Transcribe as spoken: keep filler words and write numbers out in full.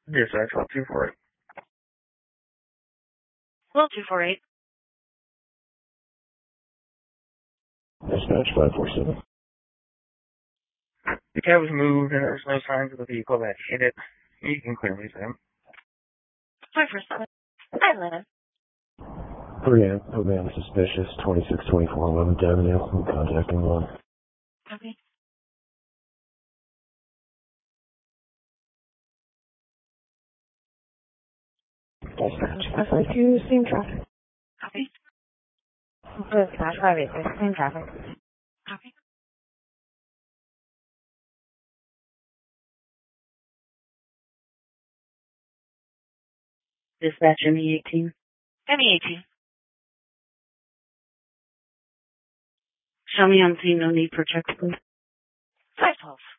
Dispatch, twelve two four eight. twelve two four eight. Dispatch five four seven. The cab was moved and there was no signs of the vehicle that hit it. You can clearly see him. five four seven. Hi, Lennon. three A M, oh man, suspicious, twenty-six twenty-four eleventh Avenue. I'm contacting one. Copy. Dispatch five five two, same traffic. Copy. Dispatch five eight six, same traffic. Copy. Dispatch M E eighteen. M E eighteen. Show me on scene, no need for checks, please. five twelve.